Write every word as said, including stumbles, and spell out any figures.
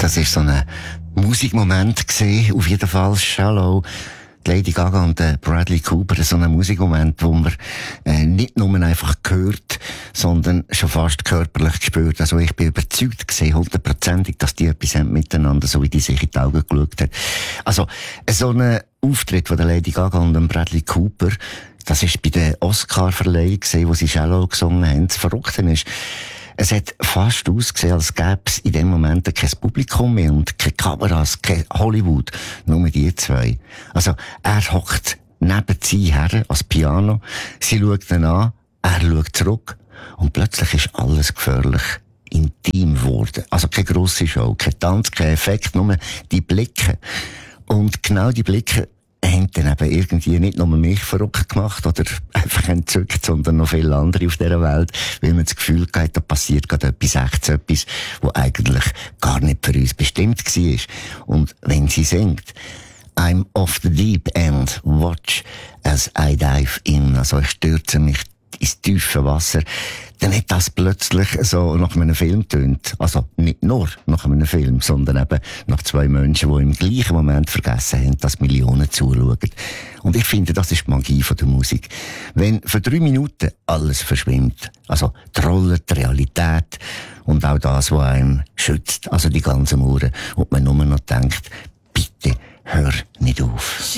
Das war so ein Musikmoment gewesen, auf jeden Fall. Shallow, Lady Gaga und äh, Bradley Cooper, so ein Musikmoment, wo man äh, nicht nur einfach gehört, sondern schon fast körperlich gespürt. Also ich bin überzeugt gewesen, hundertprozentig, dass die etwas haben miteinander, so wie die sich in die Augen geschaut hat. Also so ein Auftritt von der Lady Gaga und dem Bradley Cooper, das war bei der Oscar-Verleihung gewesen, wo sie Shallow gesungen haben. Das Verrückte ist, es hat fast ausgesehen, als gäbe es in dem Moment kein Publikum mehr und keine Kameras, kein Hollywood, nur die zwei. Also, er hockt neben sie her, als Piano, sie schaut ihn an, er schaut zurück und plötzlich ist alles gefährlich intim geworden. Also keine grosse Show, kein Tanz, kein Effekt, nur die Blicke. Und genau die Blicke haben dann eben irgendwie nicht nur mich verrückt gemacht oder einfach entzückt, sondern noch viele andere auf dieser Welt, weil man das Gefühl hat, da passiert gerade etwas, echt etwas, was eigentlich gar nicht für uns bestimmt war. Und wenn sie singt, I'm off the deep end, watch as I dive in, also ich stürze mich ins tiefe Wasser, dann hat das plötzlich so nach einem Film tönt. Also nicht nur nach einem Film, sondern eben nach zwei Menschen, die im gleichen Moment vergessen haben, dass Millionen zuschauen. Und ich finde, das ist die Magie von der Musik. Wenn für drei Minuten alles verschwimmt, also die Rolle, die Realität und auch das, was einem schützt, also die ganzen Mauern, und man nur noch denkt, bitte hör nicht auf.